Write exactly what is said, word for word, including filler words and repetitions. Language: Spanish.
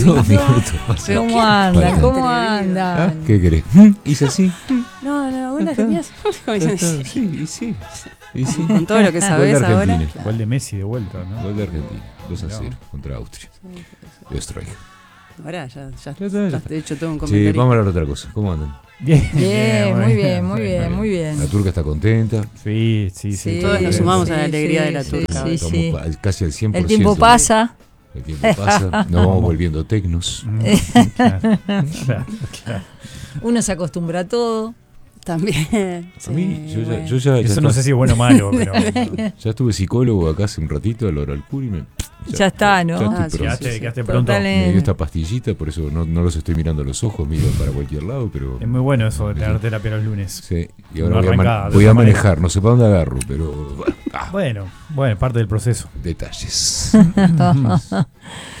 Dos minutos. ¿Cómo anda? ¿Cómo anda? ¿Ah? ¿Qué querés? Hice así. No, no, vos la tenías. Sí, y sí. Y sí. Con todo lo que sabés Gol de ahora. Argentina. Gol de Messi de vuelta, ¿no? Gol de Argentina. dos a cero contra Austria. Destroy. Ahora ya, ya, Ya está, ya. ya te he hecho todo un comentario. Sí, vamos a hablar de otra cosa. ¿Cómo andan? Bien, Bien, muy bien, muy bueno. bien, muy bien. La turca está contenta. Sí, sí, sí. Sí, Todos nos sumamos a la sí, alegría sí, de la sí, turca. sí, Estamos sí. pa- casi al cien por El ciento. tiempo pasa. El tiempo pasa. Nos vamos volviendo tecnos. Mm, claro, claro, claro. Uno se acostumbra a todo. También. A mí, Sí, yo ya, bueno. yo ya, ya, Eso no está- sé si es bueno o malo, pero. ya estuve psicólogo acá hace un ratito, al oral cur y me. Ya está, ¿no? Ya estoy Ah, sí, pronto. Quedaste, sí. quedaste pronto. Totalmente. Me dio esta pastillita, por eso no, no los estoy mirando a los ojos, miro para cualquier lado, pero. Es muy bueno eso de tener terapia los lunes. Sí, y Una ahora voy a, man- arrancada, de voy a esa manera. manejar, no sé para dónde agarro, pero. Ah, Bueno, bueno, parte del proceso. detalles.